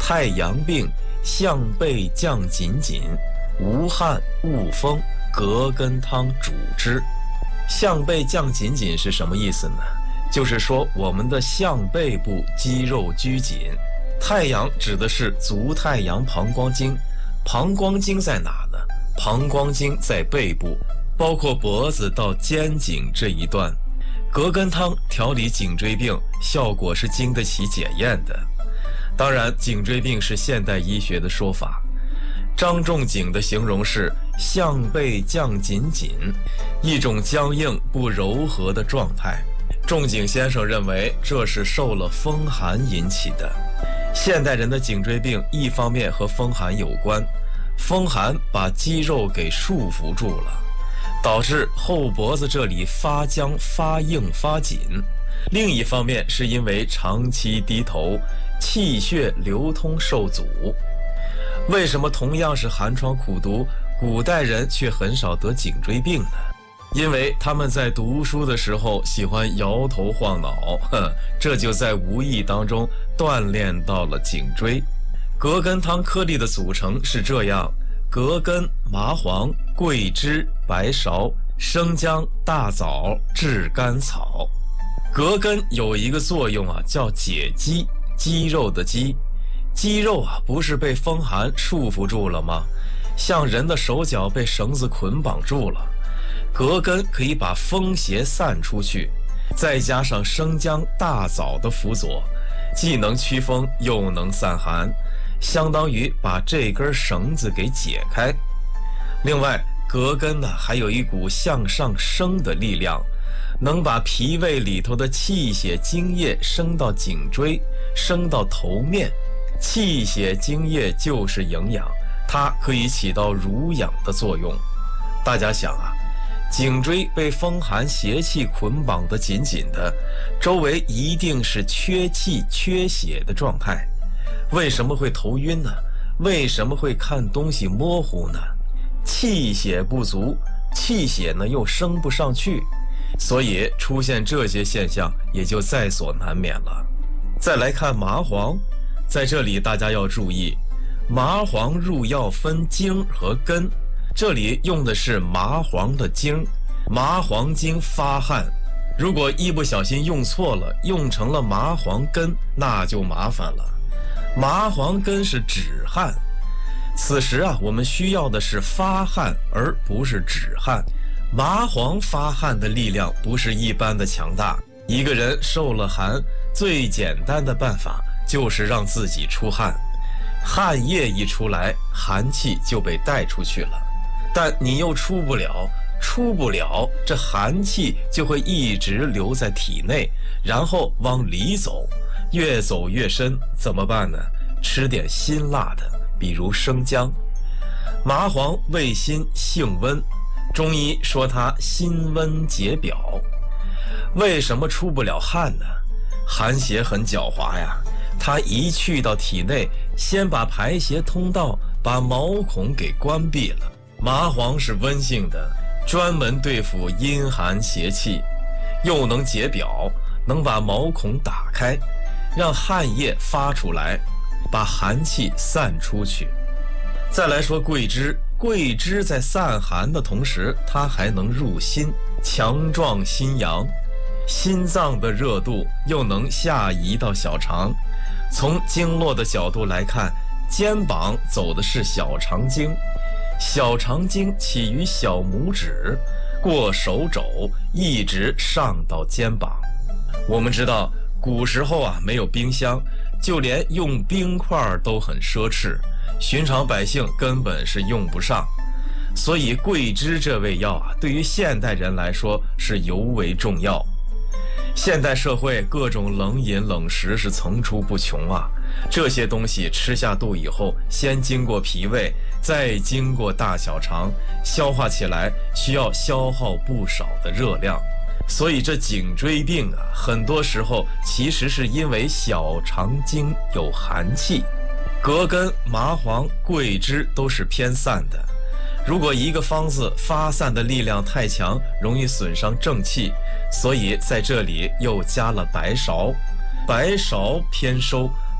太阳病，项背降紧紧，无汗恶风，葛根汤主之。项背降紧紧是什么意思呢？就是说我们的项背部肌肉拘紧。太阳指的是足太阳膀胱经，膀胱经在哪呢？膀胱经在背部，包括脖子到肩颈这一段。葛根汤调理颈椎病，效果是经得起检验的。当然，颈椎病是现代医学的说法。张仲景的形容是项背降紧紧，一种僵硬不柔和的状态。仲景先生认为这是受了风寒引起的。现代人的颈椎病一方面和风寒有关，风寒把肌肉给束缚住了，导致后脖子这里发僵、发硬、发紧。另一方面是因为长期低头，气血流通受阻。为什么同样是寒窗苦读，古代人却很少得颈椎病呢？因为他们在读书的时候喜欢摇头晃脑，这就在无意当中锻炼到了颈椎。葛根汤颗粒的组成是这样：葛根、麻黄、桂枝、白芍、生姜、大枣、炙甘草。葛根有一个作用啊，叫解肌，肌肉的肌。肌肉啊，不是被风寒束缚住了吗？像人的手脚被绳子捆绑住了。葛根可以把风邪散出去，再加上生姜、大枣的辅佐，既能驱风又能散寒，相当于把这根绳子给解开。另外，葛根呢还有一股向上升的力量，能把脾胃里头的气血津液升到颈椎，升到头面。气血津液就是营养，它可以起到濡养的作用。大家想啊，颈椎被风寒邪气捆绑得紧紧的，周围一定是缺气缺血的状态。为什么会头晕呢？为什么会看东西模糊呢？气血不足，气血呢又升不上去，所以出现这些现象也就在所难免了。再来看麻黄，在这里大家要注意，麻黄入药分经和根，这里用的是麻黄的经。麻黄经发汗，如果一不小心用错了，用成了麻黄根，那就麻烦了。麻黄根是止汗，此时啊，我们需要的是发汗，而不是止汗。麻黄发汗的力量不是一般的强大。一个人受了寒，最简单的办法就是让自己出汗，汗液一出来，寒气就被带出去了。但你又出不了，这寒气就会一直留在体内，然后往里走，越走越深。怎么办呢？吃点辛辣的，比如生姜。麻黄味辛性温，中医说它辛温解表。为什么出不了汗呢？寒邪很狡猾呀，它一去到体内，先把排泄通道、把毛孔给关闭了。麻黄是温性的，专门对付阴寒邪气，又能解表，能把毛孔打开，让汗液发出来，把寒气散出去。再来说桂枝，桂枝在散寒的同时，它还能入心，强壮心阳。心脏的热度又能下移到小肠。从经络的角度来看，肩膀走的是小肠经，小肠经起于小拇指，过手肘，一直上到肩膀。我们知道古时候啊，没有冰箱，就连用冰块都很奢侈，寻常百姓根本是用不上。所以桂枝这味药啊，对于现代人来说是尤为重要。现代社会各种冷饮冷食是层出不穷啊，这些东西吃下肚以后，先经过脾胃，再经过大小肠，消化起来需要消耗不少的热量。所以这颈椎病啊，很多时候其实是因为小肠经有寒气。葛根、麻黄、桂枝都是偏散的，如果一个方子发散的力量太强，容易损伤正气，所以在这里又加了白芍。白芍偏收，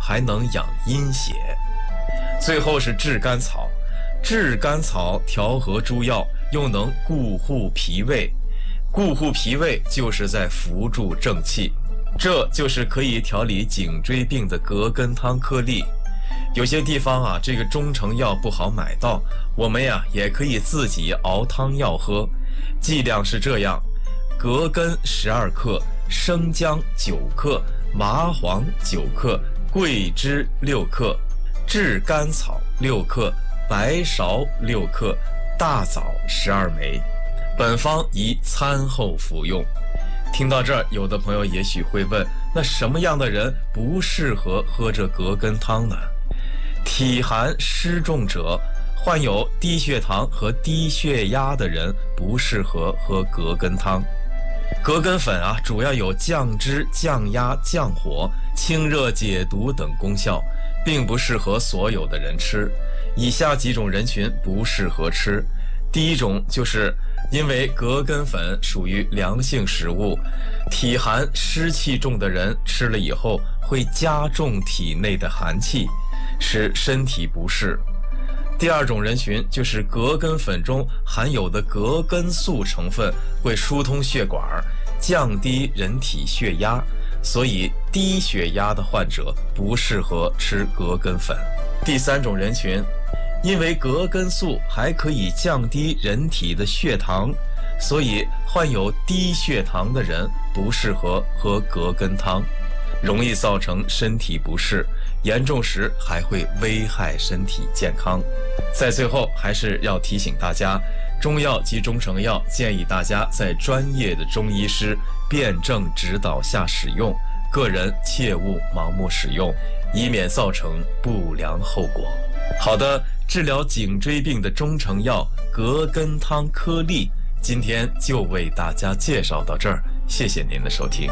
还能养阴血。最后是炙甘草，炙甘草调和诸药，又能固护脾胃。固护脾胃就是在扶助正气，这就是可以调理颈椎病的葛根汤颗粒。有些地方啊，这个中成药不好买到，我们呀也可以自己熬汤药喝。剂量是这样：葛根12克，生姜9克，麻黄9克，桂枝6克，炙甘草6克，白芍6克，大枣12枚。本方宜餐后服用。听到这儿，有的朋友也许会问，那什么样的人不适合喝这葛根汤呢？体寒湿重者，患有低血糖和低血压的人不适合喝葛根汤。葛根粉啊，主要有降脂、降压、降火、清热解毒等功效，并不适合所有的人吃。以下几种人群不适合吃。第一种就是因为葛根粉属于凉性食物，体寒湿气重的人吃了以后会加重体内的寒气，使身体不适。第二种人群就是葛根粉中含有的葛根素成分会疏通血管，降低人体血压，所以低血压的患者不适合吃葛根粉。第三种人群，因为葛根素还可以降低人体的血糖，所以患有低血糖的人不适合喝葛根汤，容易造成身体不适，严重时还会危害身体健康。在最后，还是要提醒大家，中药及中成药建议大家在专业的中医师辩证指导下使用，个人切勿盲目使用，以免造成不良后果。好的，治疗颈椎病的中成药葛根汤颗粒，今天就为大家介绍到这儿，谢谢您的收听。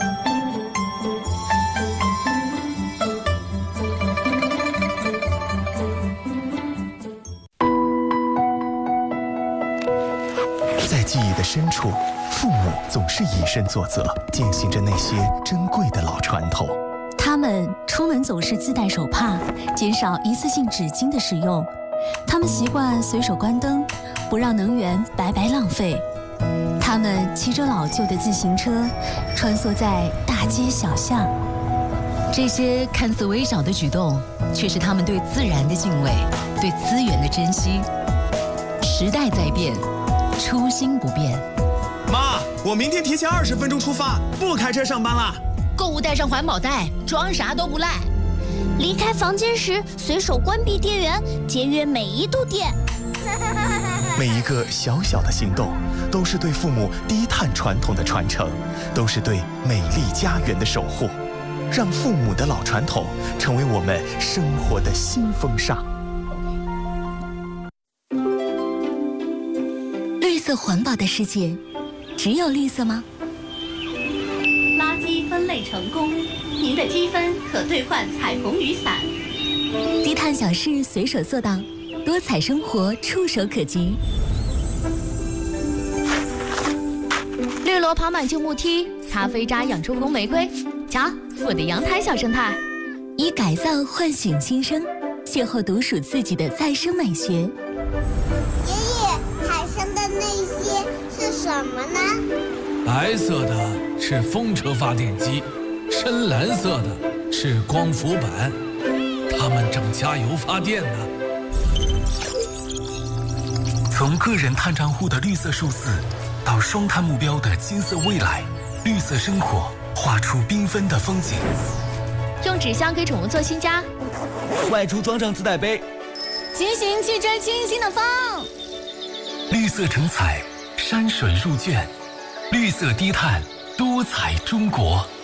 在记忆的深处，父母总是以身作则，践行着那些珍贵的老传统。 他们出门总是自带手帕，减少一次性纸巾的使用。他们习惯随手关灯，不让能源白白浪费。他们骑着老旧的自行车，穿梭在大街小巷。 这些看似微小的举动，却是他们对自然的敬畏，对资源的珍惜。时代在变，初心不变。 妈，我明天提前20分钟出发，不开车上班了。 购物带上环保袋，装啥都不赖。 离开房间时随手关闭电源，节约每一度电。 每一个小小的行动，都是对父母低碳传统的传承，都是对美丽家园的守护。让父母的老传统成为我们生活的新风尚。 绿色环保的世界，只有绿色吗？ 垃圾分类成功，您的积分可兑换彩虹雨伞。 低碳小事随手做到，多彩生活触手可及。 绿萝跑满旧木梯，咖啡渣养出红玫瑰。瞧，我的阳台小生态。 以改造唤醒新生，邂逅独属自己的再生美学。 爷爷，海上的那些是什么呢？ 白色的是风车发电机，深蓝色的是光伏板，它们正加油发电呢。 从个人碳账户的绿色数字，到双碳目标的金色未来，绿色生活画出缤纷的风景。 用纸箱给宠物做新家， 外出装上自带杯， 骑行去追清新的风。 绿色成彩，山水入卷，绿色低碳，多彩中国。